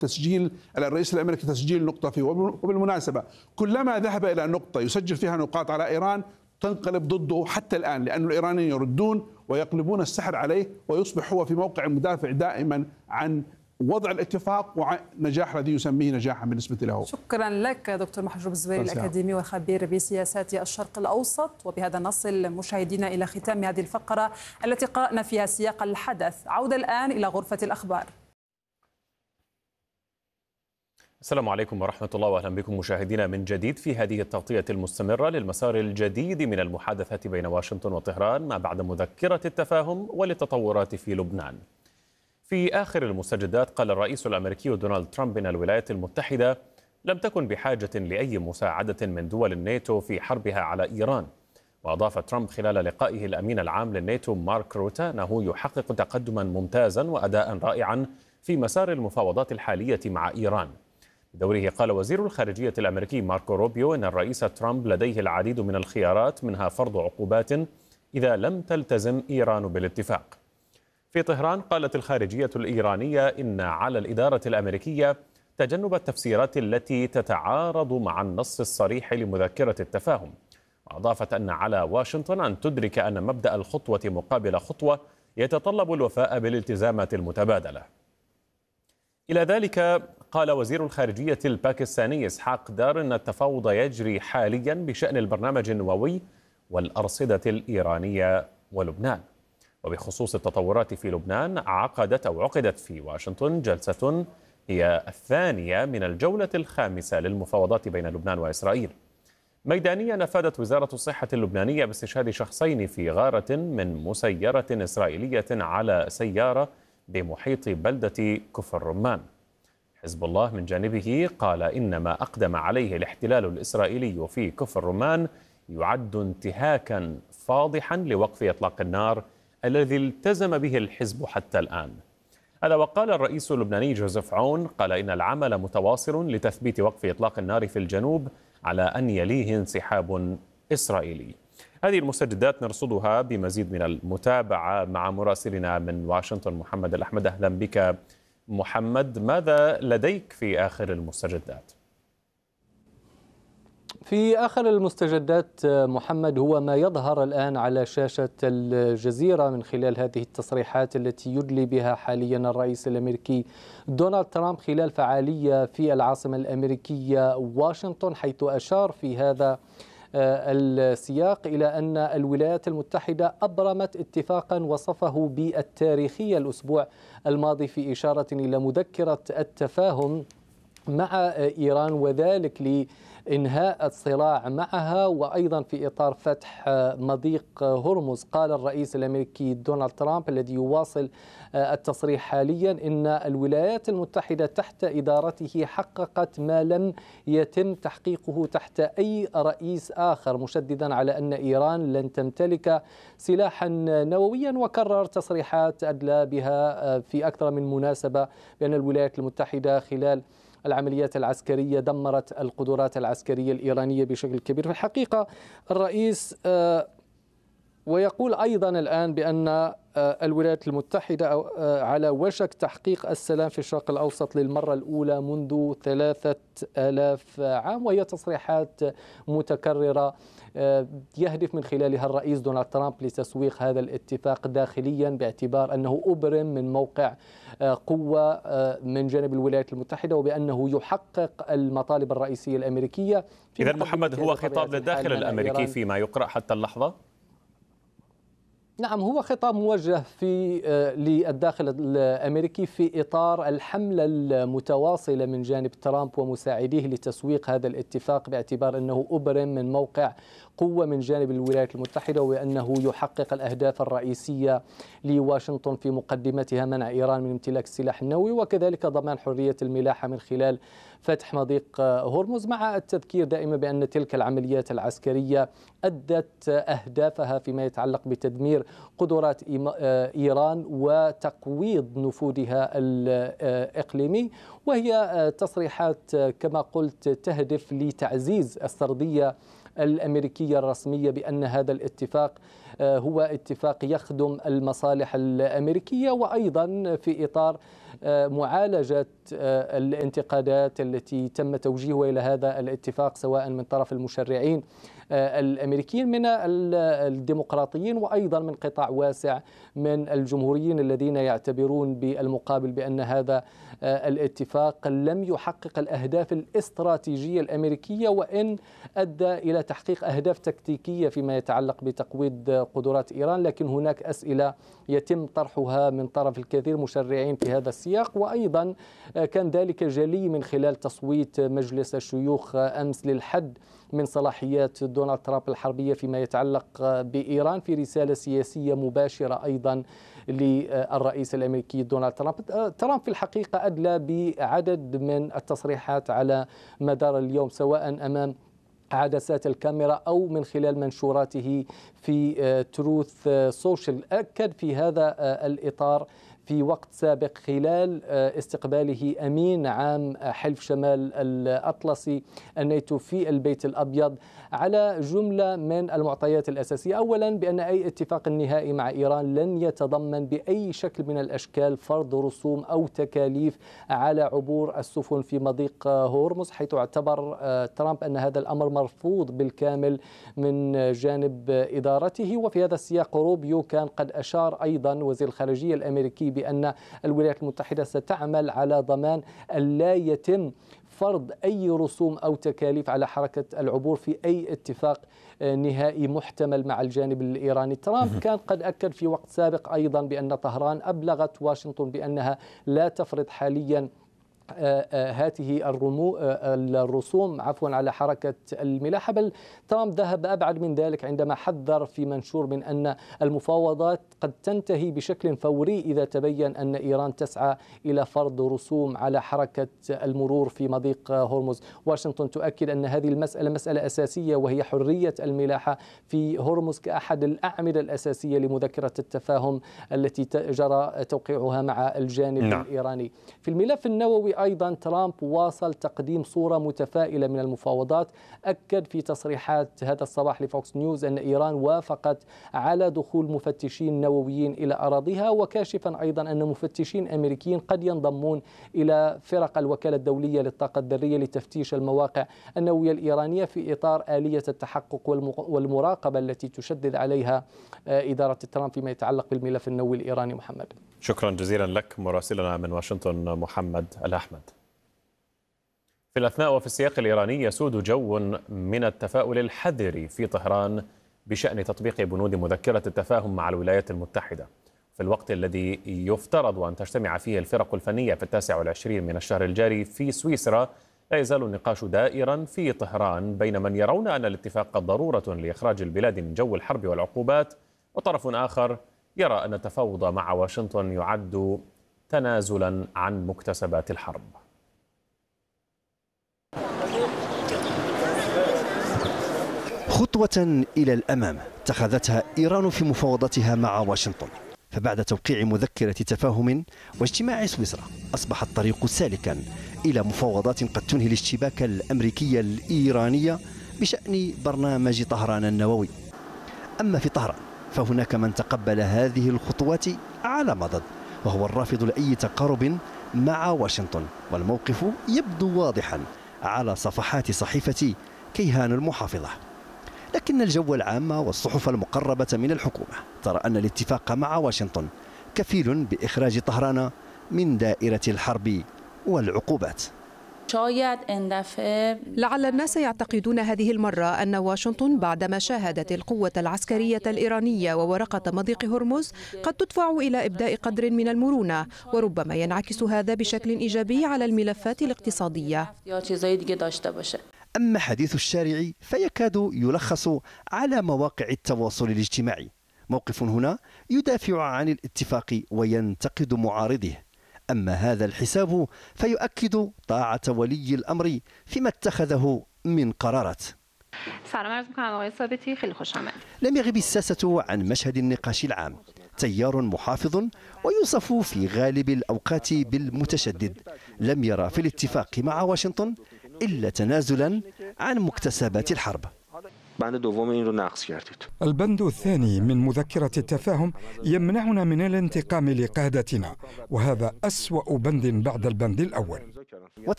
تسجيل الرئيس الأمريكي تسجيل نقطة فيه. وبالمناسبة كلما ذهب إلى نقطة يسجل فيها نقاط على إيران تنقلب ضده حتى الآن، لأن الإيرانيين يردون ويقلبون السحر عليه، ويصبح هو في موقع مدافع دائما عن وضع الاتفاق ونجاح الذي يسميه نجاحا بالنسبة له. شكرا لك دكتور محجوب الزبيري الأكاديمي وخبير بسياسات الشرق الأوسط. وبهذا نصل مشاهدينا إلى ختام هذه الفقرة التي قرأنا فيها سياق الحدث. عودة الآن إلى غرفة الأخبار. السلام عليكم ورحمة الله، وأهلا بكم مشاهدينا من جديد في هذه التغطية المستمرة للمسار الجديد من المحادثات بين واشنطن وطهران ما بعد مذكرة التفاهم وللتطورات في لبنان. في آخر المستجدات قال الرئيس الأمريكي دونالد ترامب إن الولايات المتحدة لم تكن بحاجة لأي مساعدة من دول الناتو في حربها على إيران. وأضاف ترامب خلال لقائه الأمين العام للناتو مارك روتا أنه يحقق تقدما ممتازا وأداء رائعا في مسار المفاوضات الحالية مع إيران. بدوره قال وزير الخارجية الأمريكي ماركو روبيو إن الرئيس ترامب لديه العديد من الخيارات، منها فرض عقوبات إذا لم تلتزم إيران بالاتفاق. في طهران قالت الخارجية الإيرانية إن على الإدارة الأمريكية تجنب التفسيرات التي تتعارض مع النص الصريح لمذكرة التفاهم. وأضافت أن على واشنطن أن تدرك أن مبدأ الخطوة مقابل خطوة يتطلب الوفاء بالالتزامات المتبادلة. إلى ذلك قال وزير الخارجية الباكستاني إسحاق دار أن التفاوض يجري حاليا بشأن البرنامج النووي والأرصدة الإيرانية ولبنان. وبخصوص التطورات في لبنان عقدت في واشنطن جلسة هي الثانية من الجولة الخامسة للمفاوضات بين لبنان وإسرائيل. ميدانيا أفادت وزارة الصحة اللبنانية باستشهاد شخصين في غارة من مسيرة إسرائيلية على سيارة بمحيط بلدة كفر الرمان. حزب الله من جانبه قال إن ما أقدم عليه الاحتلال الإسرائيلي في كفر الرمان يعد انتهاكا فاضحا لوقف إطلاق النار الذي التزم به الحزب حتى الآن. هذا وقال الرئيس اللبناني جوزيف عون قال إن العمل متواصل لتثبيت وقف إطلاق النار في الجنوب على أن يليه انسحاب إسرائيلي. هذه المستجدات نرصدها بمزيد من المتابعة مع مراسلنا من واشنطن محمد الأحمد. أهلا بك محمد، ماذا لديك في آخر المستجدات؟ في آخر المستجدات محمد هو ما يظهر الآن على شاشة الجزيرة من خلال هذه التصريحات التي يدلي بها حاليا الرئيس الأمريكي دونالد ترامب خلال فعالية في العاصمة الأمريكية واشنطن، حيث أشار في هذا السياق إلى أن الولايات المتحدة أبرمت اتفاقا وصفه بالتاريخي الأسبوع الماضي، في إشارة إلى مذكرة التفاهم مع إيران، وذلك لإنهاء الصراع معها وأيضا في إطار فتح مضيق هرمز. قال الرئيس الأمريكي دونالد ترامب الذي يواصل التصريح حاليا إن الولايات المتحدة تحت إدارته حققت ما لم يتم تحقيقه تحت أي رئيس آخر، مشددا على أن إيران لن تمتلك سلاحا نوويا. وكرر تصريحات أدلى بها في أكثر من مناسبة بأن الولايات المتحدة خلال العمليات العسكرية دمرت القدرات العسكرية الإيرانية بشكل كبير. في الحقيقة الرئيس ويقول أيضا الآن بأن الولايات المتحدة على وشك تحقيق السلام في الشرق الأوسط للمرة الأولى منذ 3000 عام، وهي تصريحات متكررة يهدف من خلالها الرئيس دونالد ترامب لتسويق هذا الاتفاق داخليا، باعتبار أنه أبرم من موقع قوة من جانب الولايات المتحدة، وبأنه يحقق المطالب الرئيسية الأمريكية. إذن محمد هو خطاب للداخل الأمريكي فيما يقرأ حتى اللحظة؟ نعم، هو خطاب موجه للداخل الأمريكي في إطار الحملة المتواصلة من جانب ترامب ومساعديه لتسويق هذا الاتفاق، باعتبار أنه أبرم من موقع قوة من جانب الولايات المتحدة، وأنه يحقق الأهداف الرئيسية لواشنطن في مقدمتها منع إيران من امتلاك السلاح النووي، وكذلك ضمان حرية الملاحة من خلال فتح مضيق هرمز، مع التذكير دائما بأن تلك العمليات العسكرية أدت أهدافها فيما يتعلق بتدمير قدرات إيران وتقويض نفوذها الإقليمي. وهي تصريحات كما قلت تهدف لتعزيز السردية الأمريكية الرسمية بأن هذا الاتفاق هو اتفاق يخدم المصالح الأمريكية، وأيضا في إطار معالجة الانتقادات التي تم توجيهها إلى هذا الاتفاق سواء من طرف المشرعين الأمريكيين من الديمقراطيين وأيضا من قطاع واسع من الجمهوريين الذين يعتبرون بالمقابل بأن هذا الاتفاق لم يحقق الأهداف الاستراتيجية الأمريكية وإن أدى إلى تحقيق أهداف تكتيكية فيما يتعلق بتقويض قدرات إيران، لكن هناك أسئلة يتم طرحها من طرف الكثير مشرعين في هذا السياق، وأيضا كان ذلك جلي من خلال تصويت مجلس الشيوخ أمس للحد من صلاحيات دونالد ترامب الحربية فيما يتعلق بإيران في رسالة سياسية مباشرة أيضا للرئيس الأمريكي دونالد ترامب. ترامب في الحقيقة أدلى بعدد من التصريحات على مدار اليوم سواء أمام عدسات الكاميرا أو من خلال منشوراته في تروث سوشيال. أكد في هذا الإطار في وقت سابق خلال استقباله أمين عام حلف شمال الأطلسي الناتو في البيت الأبيض على جملة من المعطيات الأساسية. أولا بأن أي اتفاق نهائي مع إيران لن يتضمن بأي شكل من الأشكال فرض رسوم أو تكاليف على عبور السفن في مضيق هورمز، حيث اعتبر ترامب أن هذا الأمر مرفوض بالكامل من جانب إدارته. وفي هذا السياق روبيو كان قد أشار أيضا وزير الخارجية الأمريكي بأن الولايات المتحدة ستعمل على ضمان أن لا يتم فرض أي رسوم أو تكاليف على حركة العبور في أي اتفاق نهائي محتمل مع الجانب الإيراني. ترامب كان قد أكد في وقت سابق أيضا بأن طهران أبلغت واشنطن بأنها لا تفرض حاليا هذه الرسوم على حركة الملاحة، بل ترامب ذهب أبعد من ذلك عندما حذر في منشور من أن المفاوضات قد تنتهي بشكل فوري إذا تبين أن إيران تسعى إلى فرض رسوم على حركة المرور في مضيق هرمز. واشنطن تؤكد أن هذه المسألة مسألة أساسية وهي حرية الملاحة في هرمز كأحد الأعمدة الأساسية لمذكرة التفاهم التي جرى توقيعها مع الجانب الإيراني. في الملف النووي أيضا ترامب واصل تقديم صورة متفائلة من المفاوضات. أكد في تصريحات هذا الصباح لفوكس نيوز أن إيران وافقت على دخول مفتشين نوويين إلى أراضيها، وكاشفا أيضا أن مفتشين أمريكيين قد ينضمون إلى فرق الوكالة الدولية للطاقة الذرية لتفتيش المواقع النووية الإيرانية في إطار آلية التحقق والمراقبة التي تشدد عليها إدارة ترامب فيما يتعلق بالملف النووي الإيراني. محمد، شكرا جزيلا لك مراسلنا من واشنطن محمد الأحمد. في الأثناء وفي السياق الإيراني يسود جو من التفاؤل الحذر في طهران بشأن تطبيق بنود مذكرة التفاهم مع الولايات المتحدة في الوقت الذي يفترض أن تجتمع فيه الفرق الفنية في 29 من الشهر الجاري في سويسرا. لا يزال النقاش دائرا في طهران بين من يرون أن الاتفاق ضرورة لإخراج البلاد من جو الحرب والعقوبات، وطرف آخر يرى أن التفاوض مع واشنطن يعد تنازلا عن مكتسبات الحرب. خطوة إلى الأمام اتخذتها إيران في مفاوضاتها مع واشنطن، فبعد توقيع مذكرة تفاهم واجتماع سويسرا أصبح الطريق سالكا إلى مفاوضات قد تنهي الاشتباك الأمريكي الإيراني بشأن برنامج طهران النووي. أما في طهران فهناك من تقبل هذه الخطوات على مضض، وهو الرافض لأي تقارب مع واشنطن، والموقف يبدو واضحا على صفحات صحيفة كيهان المحافظة. لكن الجو العام والصحف المقربة من الحكومة ترى أن الاتفاق مع واشنطن كفيل بإخراج طهران من دائرة الحرب والعقوبات. لعل الناس يعتقدون هذه المرة أن واشنطن بعدما شاهدت القوة العسكرية الإيرانية وورقة مضيق هرمز قد تدفع إلى إبداء قدر من المرونة، وربما ينعكس هذا بشكل إيجابي على الملفات الاقتصادية. أما حديث الشارع فيكاد يلخص على مواقع التواصل الاجتماعي. موقف هنا يدافع عن الاتفاق وينتقد معارضه، أما هذا الحساب فيؤكد طاعة ولي الأمر فيما اتخذه من قرارات. لم يغب الساسة عن مشهد النقاش العام. تيار محافظ ويوصف في غالب الأوقات بالمتشدد لم يرى في الاتفاق مع واشنطن إلا تنازلا عن مكتسبات الحرب. البند الثاني من مذكرة التفاهم يمنعنا من الانتقام لقادتنا، وهذا أسوأ بند بعد البند الأول.